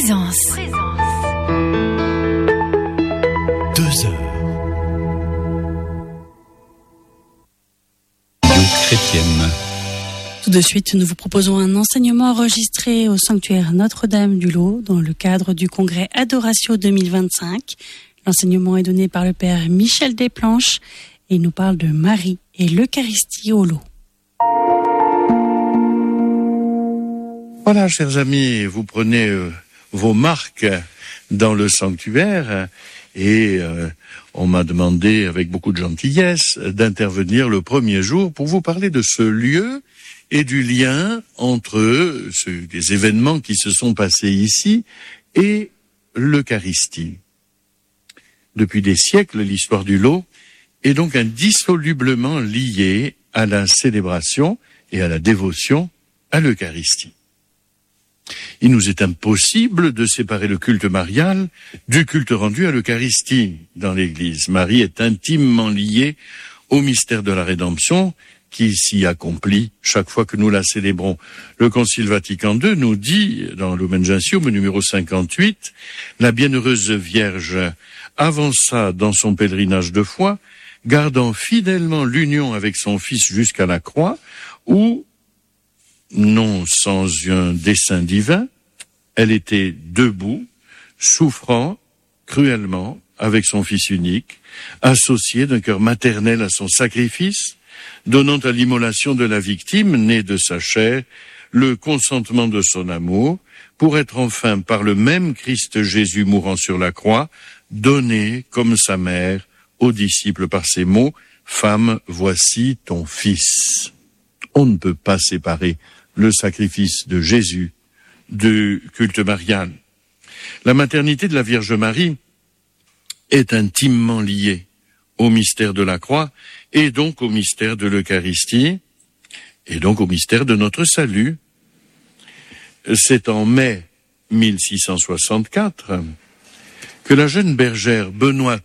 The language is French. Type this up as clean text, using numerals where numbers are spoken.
Présence. 2 heures. Chrétienne. Tout de suite, nous vous proposons un enseignement enregistré au sanctuaire Notre-Dame du Lot dans le cadre du congrès Adoratio 2025. L'enseignement est donné par le père Michel Desplanches et il nous parle de Marie et l'Eucharistie au Lot. Voilà, chers amis, vous prenez vos marques dans le sanctuaire et on m'a demandé avec beaucoup de gentillesse d'intervenir le premier jour pour vous parler de ce lieu et du lien entre les événements qui se sont passés ici et l'Eucharistie. Depuis des siècles, l'histoire du Lot est donc indissolublement liée à la célébration et à la dévotion à l'Eucharistie. Il nous est impossible de séparer le culte marial du culte rendu à l'Eucharistie dans l'Église. Marie est intimement liée au mystère de la rédemption qui s'y accomplit chaque fois que nous la célébrons. Le Concile Vatican II nous dit, dans Lumen Gentium, numéro 58, la bienheureuse Vierge avança dans son pèlerinage de foi, gardant fidèlement l'union avec son Fils jusqu'à la croix, où, non sans un dessein divin, elle était debout, souffrant cruellement avec son Fils unique, associée d'un cœur maternel à son sacrifice, donnant à l'immolation de la victime, née de sa chair, le consentement de son amour, pour être enfin, par le même Christ Jésus mourant sur la croix, donné comme sa mère aux disciples par ces mots, « Femme, voici ton Fils ». On ne peut pas séparer le sacrifice de Jésus du culte marial. La maternité de la Vierge Marie est intimement liée au mystère de la croix et donc au mystère de l'Eucharistie et donc au mystère de notre salut. C'est en mai 1664 que la jeune bergère Benoîte